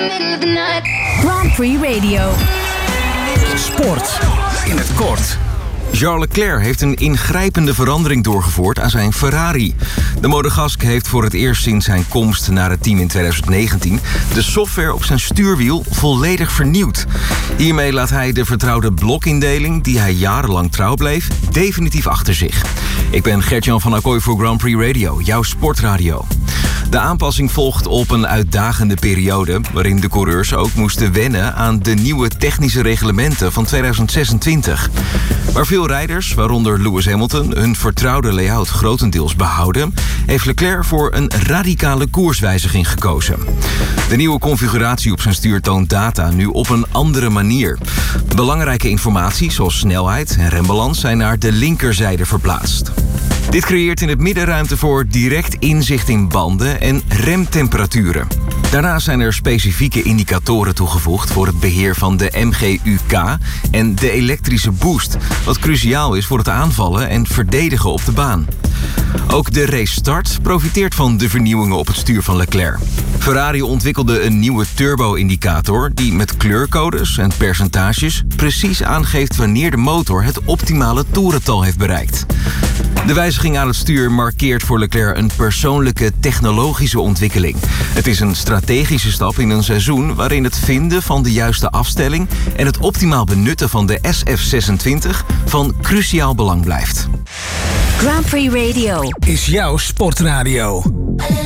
Grand Prix Radio. Sport in het kort. Charles Leclerc heeft een ingrijpende verandering doorgevoerd aan zijn Ferrari. De Monegask heeft voor het eerst sinds zijn komst naar het team in 2019... de software op zijn stuurwiel volledig vernieuwd. Hiermee laat hij de vertrouwde blokindeling, die hij jarenlang trouw bleef, definitief achter zich. Ik ben Gert-Jan van Acquoy voor Grand Prix Radio, jouw sportradio. De aanpassing volgt op een uitdagende periode, waarin de coureurs ook moesten wennen aan de nieuwe technische reglementen van 2026. Waar veel rijders, waaronder Lewis Hamilton, hun vertrouwde layout grotendeels behouden, heeft Leclerc voor een radicale koerswijziging gekozen. De nieuwe configuratie op zijn stuur toont data nu op een andere manier. Belangrijke informatie, zoals snelheid en rembalans, zijn naar de linkerzijde verplaatst. Dit creëert in het midden ruimte voor direct inzicht in banden en remtemperaturen. Daarnaast zijn er specifieke indicatoren toegevoegd voor het beheer van de MGU-K en de elektrische boost, wat cruciaal is voor het aanvallen en verdedigen op de baan. Ook de race start profiteert van de vernieuwingen op het stuur van Leclerc. Ferrari ontwikkelde een nieuwe turbo-indicator die met kleurcodes en percentages precies aangeeft wanneer de motor het optimale toerental heeft bereikt. De wijziging aan het stuur markeert voor Leclerc een persoonlijke technologische ontwikkeling. Het is een strategische stap in een seizoen waarin het vinden van de juiste afstelling en het optimaal benutten van de SF26 van cruciaal belang blijft. Grand Prix Radio Is jouw sportradio.